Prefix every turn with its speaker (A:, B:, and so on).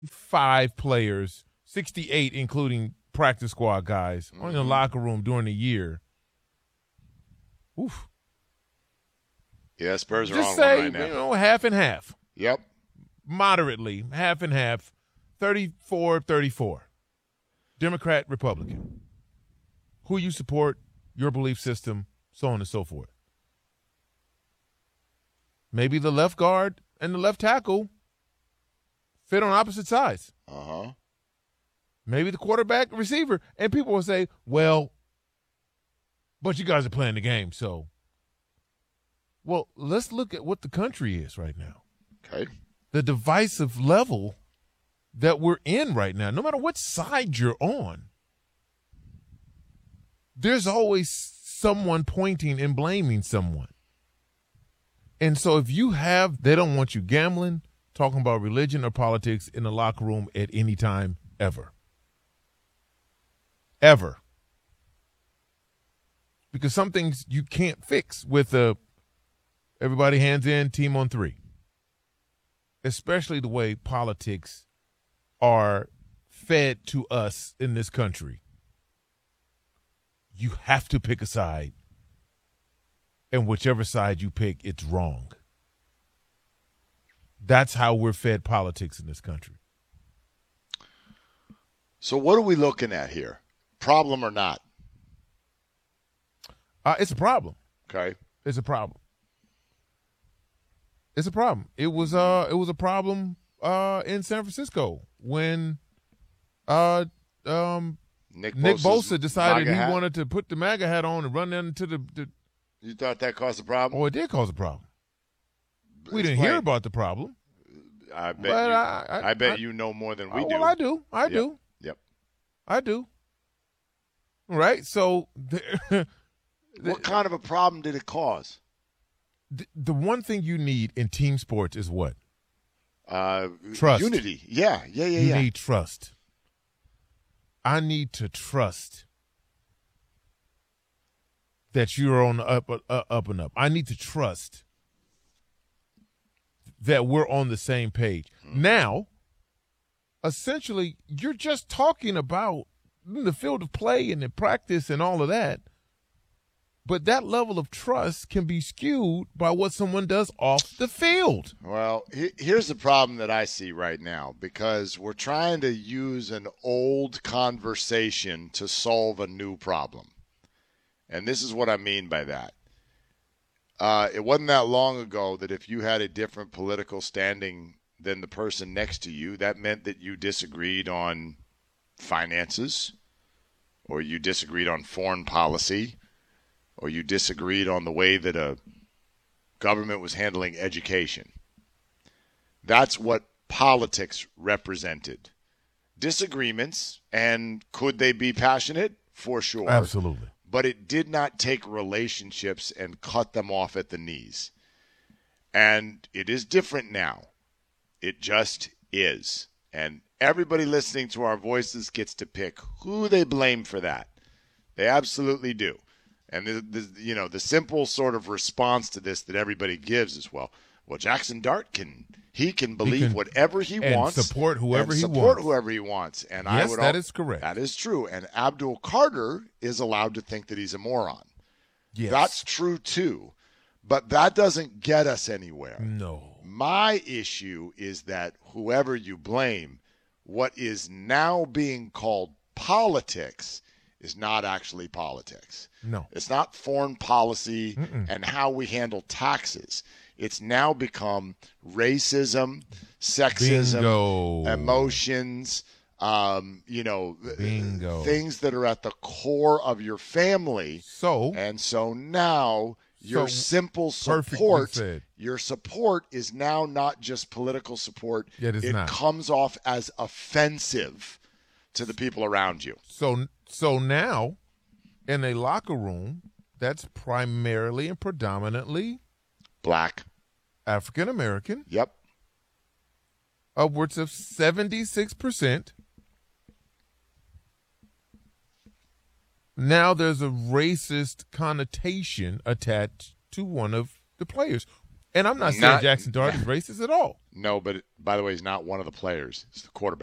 A: 5 players, 68 including practice squad guys, in the locker room during the year. Oof.
B: Yeah, Spurs are
A: Just
B: on
A: say,
B: one right now.
A: half and half.
B: Yep.
A: Moderately, half and half, 34-34. Democrat, Republican. Who you support, your belief system, so on and so forth. Maybe the left guard and the left tackle fit on opposite sides.
B: Uh-huh.
A: Maybe the quarterback, receiver. And people will say, well, but you guys are playing the game, so. Well, let's look at what the country is right now.
B: Okay.
A: The divisive level that we're in right now, no matter what side you're on, there's always someone pointing and blaming someone. And so if they don't want you gambling, talking about religion or politics in the locker room at any time, ever. Ever. Because some things you can't fix with everybody hands in, team on 3. Especially the way politics are fed to us in this country. You have to pick a side. And whichever side you pick, it's wrong. That's how we're fed politics in this country.
B: So what are we looking at here? Problem or not?
A: It's a problem.
B: Okay.
A: It's a problem. It's a problem. It was a problem in San Francisco when Nick Bosa decided he wanted to put the MAGA hat on and run into the.
B: You thought that caused a problem?
A: Oh, it did cause a problem. We didn't hear about the problem.
B: I bet you know more than we do.
A: Well, I do.
B: Yep.
A: I do. Right? So.
B: What kind of a problem did it cause?
A: The one thing you need in team sports is what?
B: Trust. Unity. Yeah.
A: You need trust. I need to trust that you're on the up and up. I need to trust that we're on the same page. Now, essentially, you're just talking about the field of play and the practice and all of that. But that level of trust can be skewed by what someone does off the field.
B: Well, here's the problem that I see right now, because we're trying to use an old conversation to solve a new problem. And this is what I mean by that. It wasn't that long ago that if you had a different political standing than the person next to you, that meant that you disagreed on finances, or you disagreed on foreign policy, or you disagreed on the way that a government was handling education. That's what politics represented. Disagreements, and could they be passionate? For sure.
A: Absolutely.
B: But it did not take relationships and cut them off at the knees. And it is different now. It just is. And everybody listening to our voices gets to pick who they blame for that. They absolutely do. And the simple sort of response to this that everybody gives is, well, Jackson Dart can believe whatever he wants,
A: support whoever
B: he wants. And
A: yes, that is correct.
B: That is true. And Abdul Carter is allowed to think that he's a moron.
A: Yes,
B: that's true too. But that doesn't get us anywhere.
A: No.
B: My issue is that whoever you blame, what is now being called politics is not actually politics.
A: No.
B: It's not foreign policy and how we handle taxes. It's now become racism, sexism,
A: Bingo.
B: Emotions,
A: Bingo.
B: Things that are at the core of your family.
A: So
B: now your simple support, your support is now not just political support.
A: It
B: comes off as offensive to the people around you.
A: So now, in a locker room, that's primarily and predominantly
B: black,
A: African American.
B: Yep.
A: Upwards of 76%. Now there's a racist connotation attached to one of the players. And I'm not saying Jackson Dart is racist at all.
B: No, but by the way, he's not one of the players. It's the quarterback.